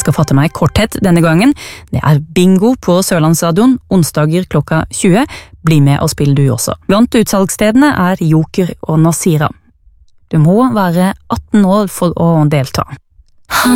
skal fatte meg i korthet denne gangen. Det bingo på Sørlandsstadion, onsdager klokka 20. Bli med og spill du også. Blant utsalgsstedene Joker og Nasira. Du må være 18 år for å delta.